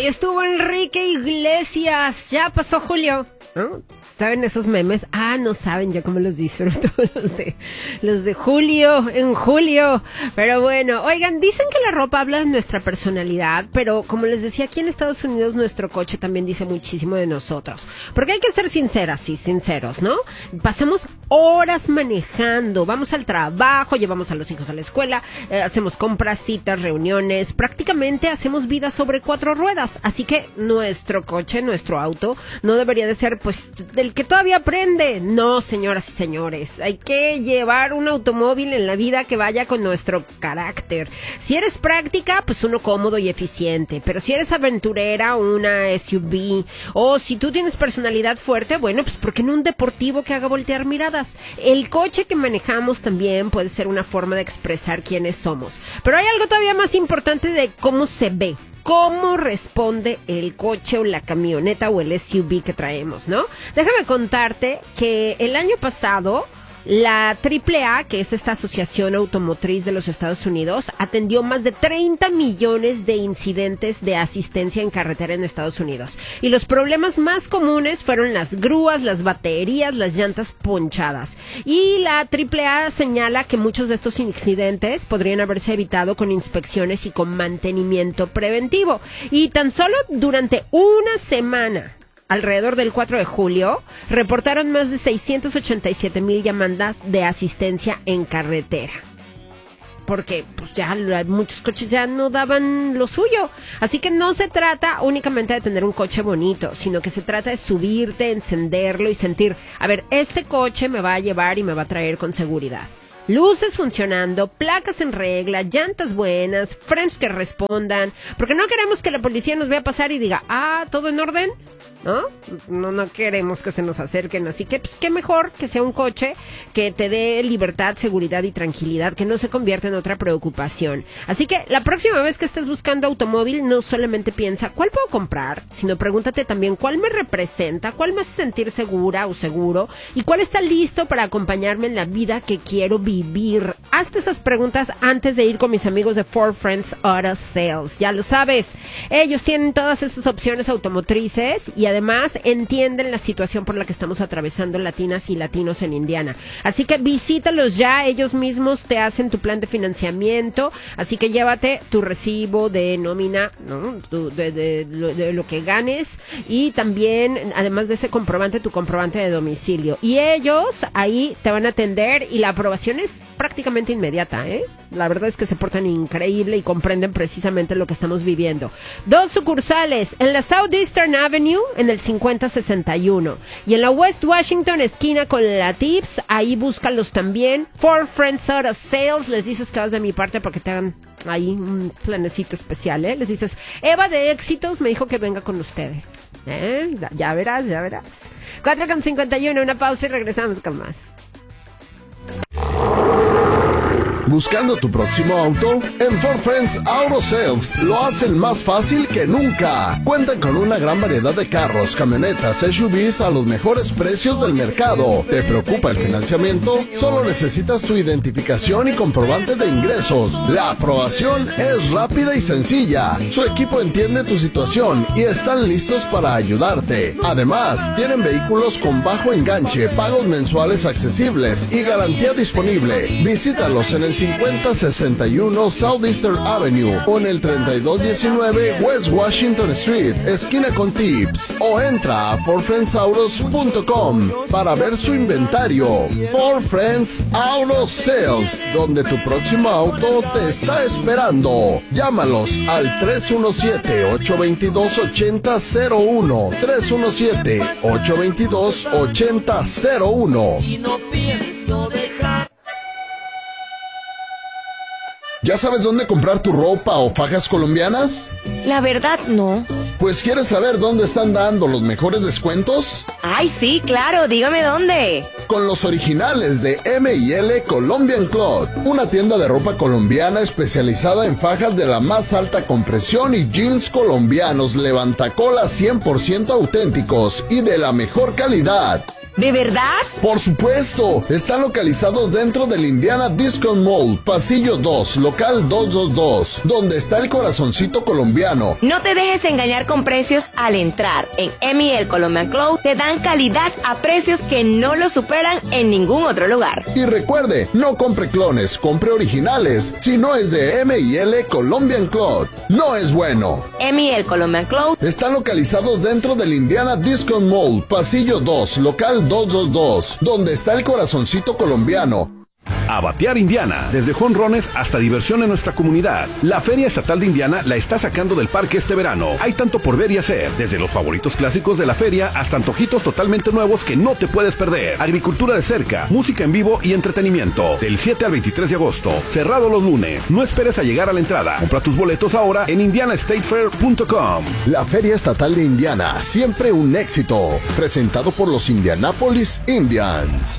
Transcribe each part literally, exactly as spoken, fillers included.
Ahí estuvo Enrique Iglesias. Ya pasó Julio, ¿no? ¿Saben esos memes? Ah, no saben ya cómo los disfruto, los de, los de Julio, en julio. Pero bueno, oigan, dicen que la ropa habla de nuestra personalidad, pero como les decía, aquí en Estados Unidos nuestro coche también dice muchísimo de nosotros. Porque hay que ser sinceras y sinceros, ¿no? Pasamos horas manejando, vamos al trabajo, llevamos a los hijos a la escuela, eh, hacemos compras, citas, reuniones, prácticamente hacemos vida sobre cuatro ruedas. Así que nuestro coche, nuestro auto, no debería de ser, pues, de el que todavía aprende. No, señoras y señores, hay que llevar un automóvil en la vida que vaya con nuestro carácter. Si eres práctica, pues uno cómodo y eficiente, pero si eres aventurera, una S U V, o si tú tienes personalidad fuerte, bueno, pues ¿por qué no un deportivo que haga voltear miradas? El coche que manejamos también puede ser una forma de expresar quiénes somos, pero hay algo todavía más importante de cómo se ve. ¿Cómo responde el coche o la camioneta o el S U V que traemos, no? Déjame contarte que el año pasado la triple A, que es esta asociación automotriz de los Estados Unidos, atendió más de treinta millones de incidentes de asistencia en carretera en Estados Unidos. Y los problemas más comunes fueron las grúas, las baterías, las llantas ponchadas. Y la triple A señala que muchos de estos incidentes podrían haberse evitado con inspecciones y con mantenimiento preventivo. Y tan solo durante una semana, alrededor del cuatro de julio, reportaron más de seiscientas ochenta y siete mil llamadas de asistencia en carretera. Porque pues ya muchos coches ya no daban lo suyo. Así que no se trata únicamente de tener un coche bonito, sino que se trata de subirte, encenderlo y sentir, a ver, este coche me va a llevar y me va a traer con seguridad. Luces funcionando, placas en regla, llantas buenas, frenos que respondan, porque no queremos que la policía nos vea pasar y diga, ah, ¿todo en orden? ¿No? No, no queremos que se nos acerquen, así que, pues, qué mejor que sea un coche que te dé libertad, seguridad y tranquilidad, que no se convierta en otra preocupación. Así que, la próxima vez que estés buscando automóvil, no solamente piensa, ¿cuál puedo comprar? Sino pregúntate también, ¿cuál me representa? ¿Cuál me hace sentir segura o seguro? ¿Y cuál está listo para acompañarme en la vida que quiero vivir? Hazte esas preguntas antes de ir con mis amigos de Ford Friends Auto Sales. Ya lo sabes, ellos tienen todas esas opciones automotrices y además entienden la situación por la que estamos atravesando latinas y latinos en Indiana. Así que visítalos ya, ellos mismos te hacen tu plan de financiamiento, así que llévate tu recibo de nómina, ¿no? Tu, de, de, de, de lo que ganes y también, además de ese comprobante, tu comprobante de domicilio. Y ellos ahí te van a atender y la aprobación es prácticamente inmediata, ¿eh? La verdad es que se portan increíble y comprenden precisamente lo que estamos viviendo. Dos sucursales, en la Southeastern Avenue, en el cincuenta sesenta y uno. Y en la West Washington, esquina con la Tips, ahí búscalos también. Ford Friends Auto Sales, les dices que vas de mi parte para que te hagan ahí un planecito especial, ¿eh? Les dices, Eva de Éxitos me dijo que venga con ustedes. ¿Eh? Ya verás, ya verás. cuatro con cincuenta y uno, una pausa y regresamos con más. ¿Buscando tu próximo auto? En Ford Friends Auto Sales lo hacen más fácil que nunca. Cuentan con una gran variedad de carros, camionetas, S U Vs a los mejores precios del mercado. ¿Te preocupa el financiamiento? Solo necesitas tu identificación y comprobante de ingresos. La aprobación es rápida y sencilla. Su equipo entiende tu situación y están listos para ayudarte. Además, tienen vehículos con bajo enganche, pagos mensuales accesibles y garantía disponible. Visítalos en el cincuenta sesenta y uno Southeastern Avenue o en el treinta y dos diecinueve West Washington Street, esquina con Tips, o entra a ford friends autos punto com para ver su inventario. Ford Friends Auto Sales, donde tu próximo auto te está esperando. Llámalos al tres uno siete, ocho dos dos, ocho cero cero uno, tres uno siete, ocho dos dos, ocho cero cero uno. Y no pienso dejar. ¿Ya sabes dónde comprar tu ropa o fajas colombianas? La verdad, no. Pues, ¿quieres saber dónde están dando los mejores descuentos? Ay, sí, claro, dígame dónde. Con los originales de M y L Colombian Cloth, una tienda de ropa colombiana especializada en fajas de la más alta compresión y jeans colombianos levantacolas cien por ciento auténticos y de la mejor calidad. ¿De verdad? Por supuesto, están localizados dentro del Indiana Discount Mall, pasillo dos, local doscientos veintidós, donde está el corazoncito colombiano. No te dejes engañar con precios al entrar. En M y L Colombian Cloth te dan calidad a precios que no lo superan en ningún otro lugar. Y recuerde, no compre clones, compre originales. Si no es de M y L Colombian Cloth, no es bueno. M y L Colombian Cloth están localizados dentro del Indiana Discount Mall, pasillo dos, local doscientos veintidós, donde está el corazoncito colombiano. A batear Indiana, desde jonrones hasta diversión en nuestra comunidad. La Feria Estatal de Indiana la está sacando del parque este verano. Hay tanto por ver y hacer, desde los favoritos clásicos de la feria hasta antojitos totalmente nuevos que no te puedes perder. Agricultura de cerca, música en vivo y entretenimiento. Del siete al veintitrés de agosto, cerrado los lunes. No esperes a llegar a la entrada. Compra tus boletos ahora en indiana state fair punto com. La Feria Estatal de Indiana, siempre un éxito. Presentado por los Indianapolis Indians.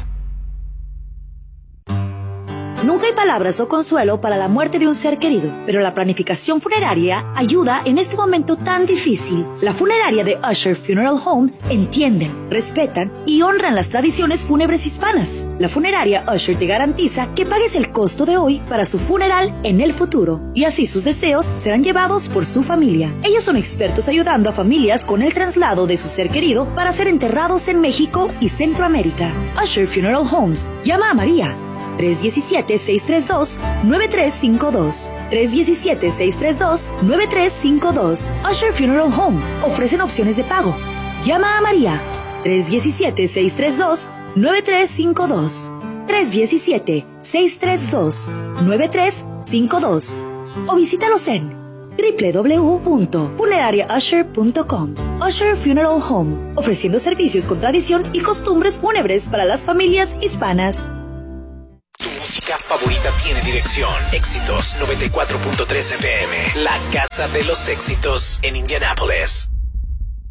Nunca hay palabras o consuelo para la muerte de un ser querido, pero la planificación funeraria ayuda en este momento tan difícil. La funeraria de Usher Funeral Home entienden, respetan y honran las tradiciones fúnebres hispanas. La funeraria Usher te garantiza que pagues el costo de hoy para su funeral en el futuro, y así sus deseos serán llevados por su familia. Ellos son expertos ayudando a familias con el traslado de su ser querido para ser enterrados en México y Centroamérica. Usher Funeral Homes. Llama a María. tres uno siete, seis tres dos, nueve tres cinco dos. tres uno siete, seis tres dos, nueve tres cinco dos. Usher Funeral Home. Ofrecen opciones de pago. Llama a María. tres uno siete, seis tres dos, nueve tres cinco dos. tres uno siete, seis tres dos, nueve tres cinco dos. O visítalos en doble u doble u doble u punto funeraria usher punto com. Usher Funeral Home. Ofreciendo servicios con tradición y costumbres fúnebres para las familias hispanas. Tu música favorita tiene dirección. Éxitos noventa y cuatro punto tres F M. La casa de los éxitos en Indianápolis.